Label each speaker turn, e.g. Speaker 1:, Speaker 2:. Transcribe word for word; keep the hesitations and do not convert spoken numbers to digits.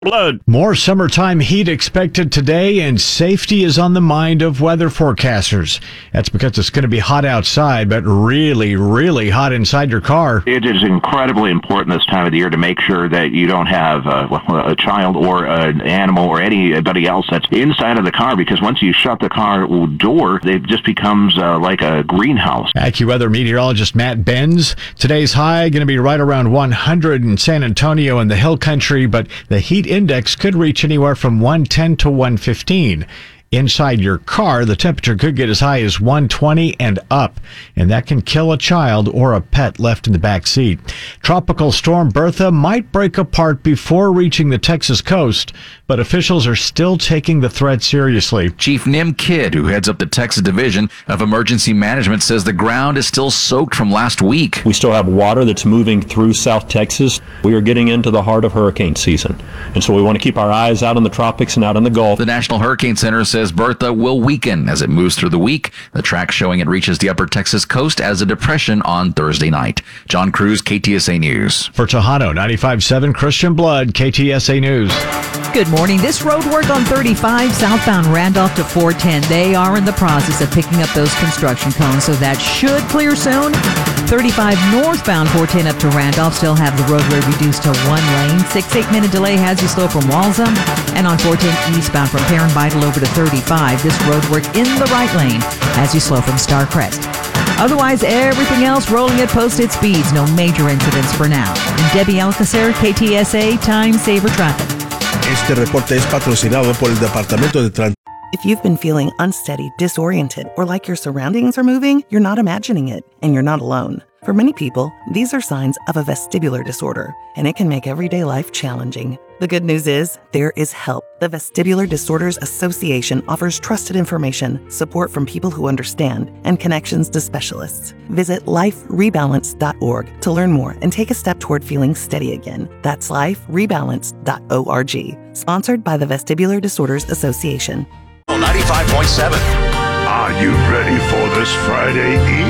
Speaker 1: Blood.
Speaker 2: More summertime heat expected today, and safety is on the mind of weather forecasters. That's because it's going to be hot outside, but really, really hot inside your car.
Speaker 3: It is incredibly important this time of the year to make sure that you don't have a, a child or an animal or anybody else that's inside of the car, because once you shut the car door, it just becomes uh, like a greenhouse.
Speaker 2: AccuWeather meteorologist Matt Benz. Today's high going to be right around one hundred in San Antonio and the Hill Country, but the heat index could reach anywhere from one ten to one fifteen. Inside your car, the temperature could get as high as one twenty and up, and that can kill a child or a pet left in the back seat. Tropical storm Bertha might break apart before reaching the Texas coast, but officials are still taking the threat seriously.
Speaker 4: Chief Nim Kidd, who heads up the Texas Division of Emergency Management, says the ground is still soaked from last week.
Speaker 1: We still have water that's moving through South Texas. We are getting into the heart of hurricane season, and so we want to keep our eyes out on the tropics and out on the Gulf.
Speaker 4: The National Hurricane Center says Bertha will weaken as it moves through the week. The track showing it reaches the upper Texas coast as a depression on Thursday night. John Cruz, K T S A News.
Speaker 2: For Tejano, ninety-five point seven Christian Blood, K T S A News.
Speaker 5: Good morning. This road work on thirty-five southbound Randolph to four ten. They are in the process of picking up those construction cones, so that should clear soon. thirty-five northbound four ten up to Randolph still have the roadway reduced to one lane. Six, eight minute delay has you slow from Walzam. And on four ten eastbound from Perrin Vital over to thirty-five, this road work in the right lane has you slow from Starcrest. Otherwise, everything else rolling at posted speeds. No major incidents for now. And Debbie Alcacer, K T S A, Time Saver Traffic.
Speaker 6: Este reporte es patrocinado por el Departamento de Transporte.
Speaker 7: If you've been feeling unsteady, disoriented, or like your surroundings are moving, you're not imagining it, and you're not alone. For many people, these are signs of a vestibular disorder, and it can make everyday life challenging. The good news is, there is help. The Vestibular Disorders Association offers trusted information, support from people who understand, and connections to specialists. Visit life rebalance dot org to learn more and take a step toward feeling steady again. That's life rebalance dot org. Sponsored by the Vestibular Disorders Association.
Speaker 8: ninety-five point seven.
Speaker 9: Are you ready for this Friday Eve?